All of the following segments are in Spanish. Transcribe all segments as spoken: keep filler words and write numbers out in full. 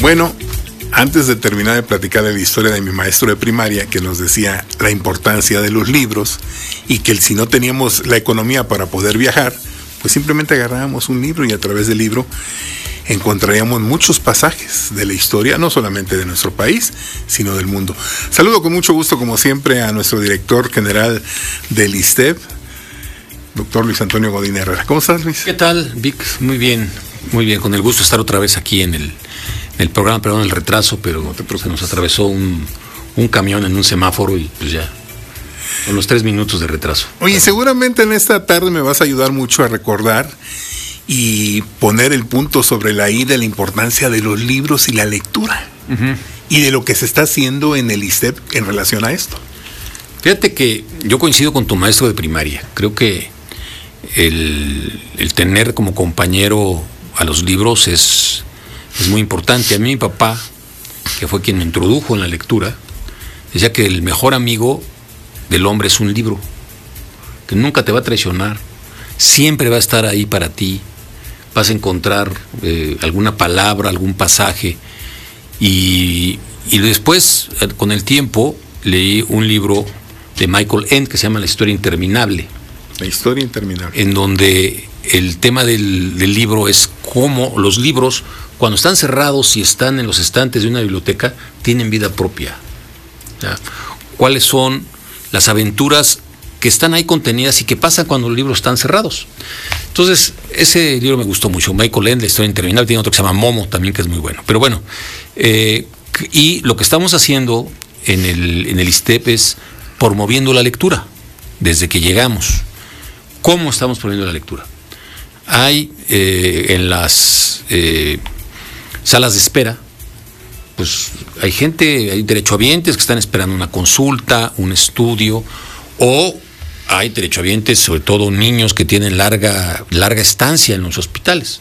Bueno, antes de terminar de platicar de la historia de mi maestro de primaria, que nos decía la importancia de los libros y que si no teníamos la economía para poder viajar, pues simplemente agarrábamos un libro y a través del libro encontraríamos muchos pasajes de la historia, no solamente de nuestro país, sino del mundo. Saludo con mucho gusto, como siempre, a nuestro director general del I S T E B, doctor Luis Antonio Godín Herrera. ¿Cómo estás, Luis? ¿Qué tal, Vic? Muy bien, muy bien, con el gusto de estar otra vez aquí en el, en el programa, perdón el retraso, pero no se nos atravesó un, un camión en un semáforo y pues ya, con los tres minutos de retraso. Oye, pero seguramente en esta tarde me vas a ayudar mucho a recordar y poner el punto sobre la I de la importancia de los libros y la lectura, uh-huh, y de lo que se está haciendo en el I S T E B en relación a esto. Fíjate que yo coincido con tu maestro de primaria. Creo que el, el tener como compañero a los libros es, es muy importante. A mí mi papá, que fue quien me introdujo en la lectura, decía que el mejor amigo del hombre es un libro, que nunca te va a traicionar, siempre va a estar ahí para ti, vas a encontrar eh, alguna palabra, algún pasaje, y, y después, con el tiempo, leí un libro de Michael Ende que se llama La historia interminable. La historia interminable. En donde el tema del, del libro es cómo los libros, cuando están cerrados y están en los estantes de una biblioteca, tienen vida propia. ¿Ya? ¿Cuáles son las aventuras que están ahí contenidas y que pasan cuando los libros están cerrados? Entonces, ese libro me gustó mucho. Michael Ende, La historia interminable. Tiene otro que se llama Momo también, que es muy bueno. Pero bueno, eh, y lo que estamos haciendo en el, en el I S T E B es promoviendo la lectura desde que llegamos. ¿Cómo estamos promoviendo la lectura? Hay eh, en las eh, salas de espera, pues hay gente, hay derechohabientes que están esperando una consulta, un estudio, o hay derechohabientes, sobre todo niños que tienen larga, larga estancia en los hospitales.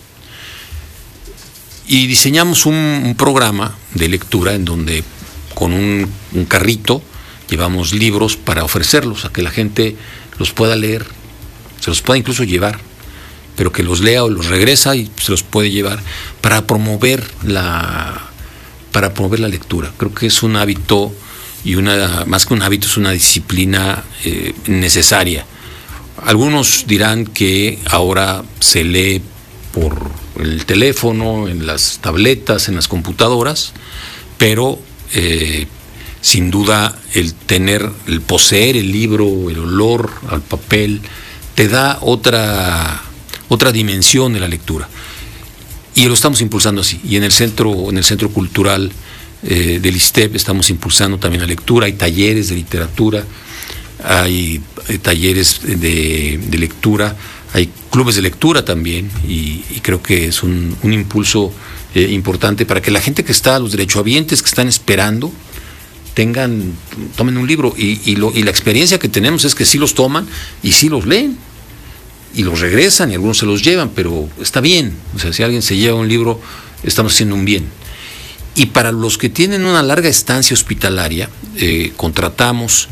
Y diseñamos un, un programa de lectura en donde con un, un carrito llevamos libros para ofrecerlos a que la gente los pueda leer, se los pueda incluso llevar, pero que los lea o los regresa y se los puede llevar para promover la, para promover la lectura. Creo que es un hábito, y una más que un hábito, es una disciplina eh, necesaria. Algunos dirán que ahora se lee por el teléfono, en las tabletas, en las computadoras, pero eh, sin duda el tener, el poseer el libro, el olor al papel, te da otra, otra dimensión de la lectura. Y lo estamos impulsando así. Y en el centro, en el centro cultural eh, del I S T E B estamos impulsando también la lectura. Hay talleres de literatura, hay, hay talleres de, de lectura, hay clubes de lectura también, y, y creo que es un, un impulso eh, importante para que la gente que está, los derechohabientes que están esperando, tengan, tomen un libro, y, y, lo, y la experiencia que tenemos es que sí los toman y sí los leen y los regresan y algunos se los llevan, pero está bien. O sea, si alguien se lleva un libro, estamos haciendo un bien. Y para los que tienen una larga estancia hospitalaria, eh, contratamos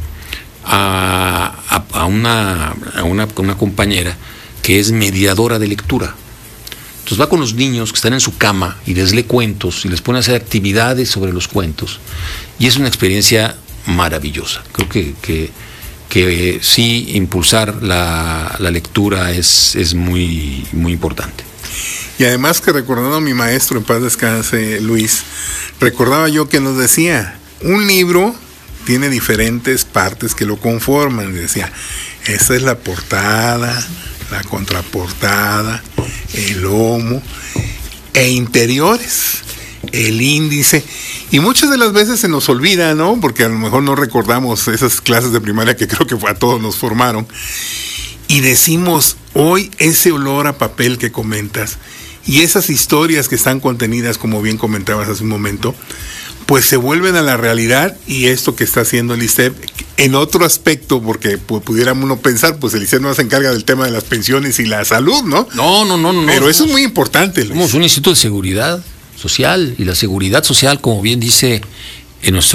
a, a, a, una, a una, una compañera que es mediadora de lectura. Entonces va con los niños que están en su cama y les lee cuentos y les pone a hacer actividades sobre los cuentos, y es una experiencia maravillosa. Creo que, que, que sí, impulsar la, la lectura es, es muy, muy importante. Y además, que recordando a mi maestro, en paz descanse, Luis, recordaba yo que nos decía, un libro tiene diferentes partes que lo conforman. Decía, esta es la portada, la contraportada, el lomo e interiores, el índice. Y muchas de las veces se nos olvida, ¿no? Porque a lo mejor no recordamos esas clases de primaria que creo que a todos nos formaron. Y decimos, hoy ese olor a papel que comentas y esas historias que están contenidas, como bien comentabas hace un momento, pues se vuelven a la realidad. Y esto que está haciendo el I S T E B en otro aspecto, porque pues, pudiéramos uno pensar, pues el I S T E B no se encarga del tema de las pensiones y la salud, ¿no? No, no, no, no. Pero no, eso somos, es muy importante, Luis. Somos un instituto de seguridad social, y la seguridad social, como bien dice en nuestro